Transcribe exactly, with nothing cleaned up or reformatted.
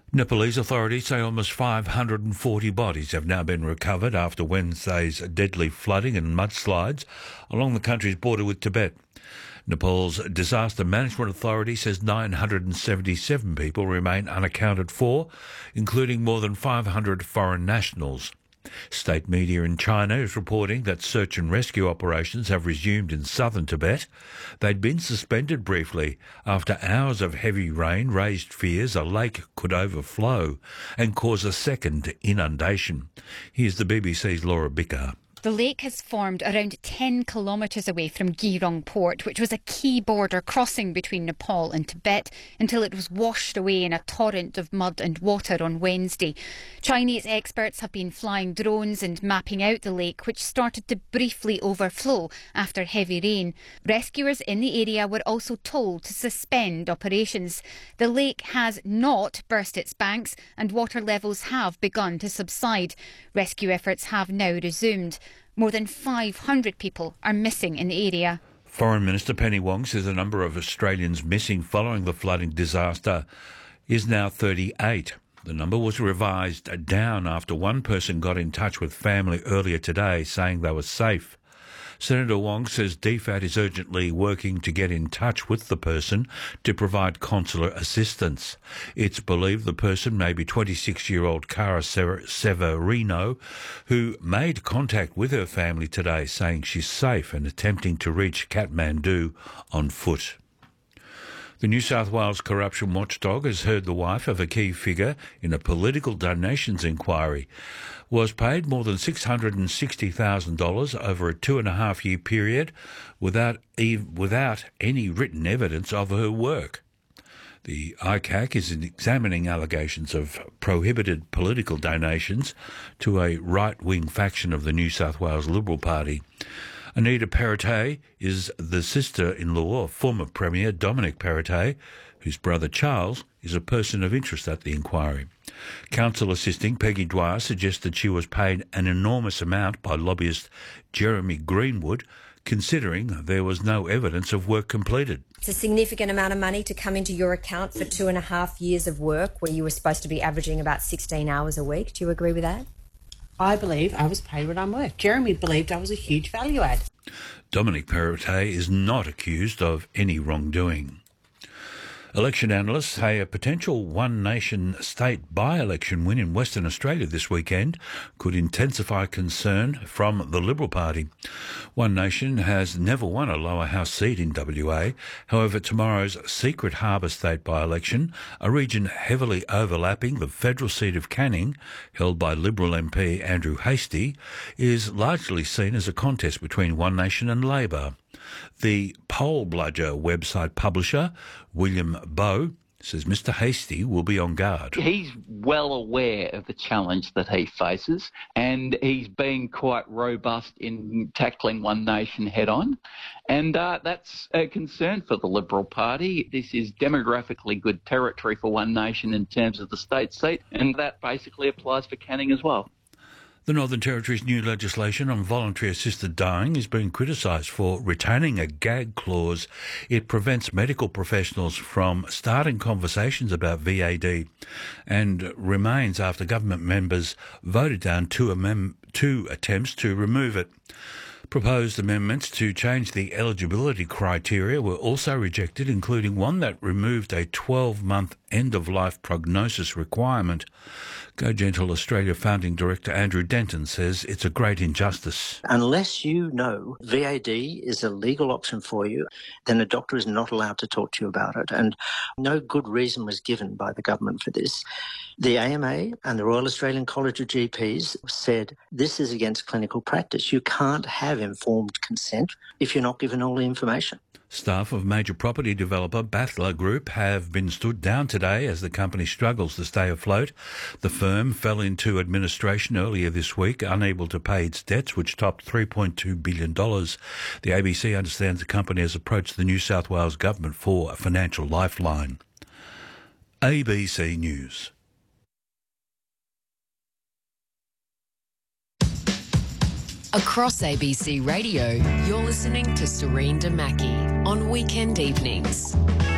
Nepalese authorities say almost five hundred forty bodies have now been recovered after Wednesday's deadly flooding and mudslides along the country's border with Tibet. Nepal's Disaster Management Authority says nine hundred seventy-seven people remain unaccounted for, including more than five hundred foreign nationals. State media in China is reporting that search and rescue operations have resumed in southern Tibet. They'd been suspended briefly after hours of heavy rain raised fears a lake could overflow and cause a second inundation. Here's the B B C's Laura Bicker. The lake has formed around ten kilometres away from Geelong port, which was a key border crossing between Nepal and Tibet, until it was washed away in a torrent of mud and water on Wednesday. Chinese experts have been flying drones and mapping out the lake, which started to briefly overflow after heavy rain. Rescuers in the area were also told to suspend operations. The lake has not burst its banks and water levels have begun to subside. Rescue efforts have now resumed. More than five hundred people are missing in the area. Foreign Minister Penny Wong says the number of Australians missing following the flooding disaster is now thirty-eight. The number was revised down after one person got in touch with family earlier today saying they were safe. Senator Wong says D F A T is urgently working to get in touch with the person to provide consular assistance. It's believed the person may be twenty-six-year-old Cara Severino, who made contact with her family today saying she's safe and attempting to reach Kathmandu on foot. The New South Wales corruption watchdog has heard the wife of a key figure in a political donations inquiry was paid more than six hundred sixty thousand dollars over a two-and-a-half-year period without, ev- without any written evidence of her work. The I C A C is examining allegations of prohibited political donations to a right-wing faction of the New South Wales Liberal Party. Anita Perrottet is the sister-in-law of former Premier Dominic Perrottet, whose brother Charles is a person of interest at the inquiry. Counsel assisting Peggy Dwyer suggested she was paid an enormous amount by lobbyist Jeremy Greenwood, considering there was no evidence of work completed. It's a significant amount of money to come into your account for two and a half years of work where you were supposed to be averaging about sixteen hours a week. Do you agree with that? I believe I was paid what I'm worth. Jeremy believed I was a huge value add. Dominic Perrottet is not accused of any wrongdoing. Election analysts say a potential one-nation state by-election win in Western Australia this weekend could intensify concern from the Liberal Party. One Nation has never won a lower house seat in W A. However, tomorrow's Secret Harbour state by-election, a region heavily overlapping the federal seat of Canning, held by Liberal M P Andrew Hastie, is largely seen as a contest between One Nation and Labor. The Poll Bludger website publisher, William Bowe, says Mr Hastie will be on guard. He's well aware of the challenge that he faces, and he's been quite robust in tackling One Nation head-on, and uh, that's a concern for the Liberal Party. This is demographically good territory for One Nation in terms of the state seat, and that basically applies for Canning as well. The Northern Territory's new legislation on voluntary assisted dying is being criticised for retaining a gag clause. It prevents medical professionals from starting conversations about V A D and remains after government members voted down two, amem- two attempts to remove it. Proposed amendments to change the eligibility criteria were also rejected, including one that removed a twelve-month end-of-life prognosis requirement. Go Gentle Australia founding director Andrew Denton says it's a great injustice. Unless you know V A D is a legal option for you, then a doctor is not allowed to talk to you about it. And no good reason was given by the government for this. The A M A and the Royal Australian College of G Ps said this is against clinical practice. You can't have informed consent if you're not given all the information. Staff of major property developer Battler Group have been stood down today as the company struggles to stay afloat. The firm fell into administration earlier this week, unable to pay its debts, which topped three point two billion dollars. The A B C understands the company has approached the New South Wales government for a financial lifeline. A B C News. Across A B C Radio, you're listening to Serene Damaki on weekend evenings.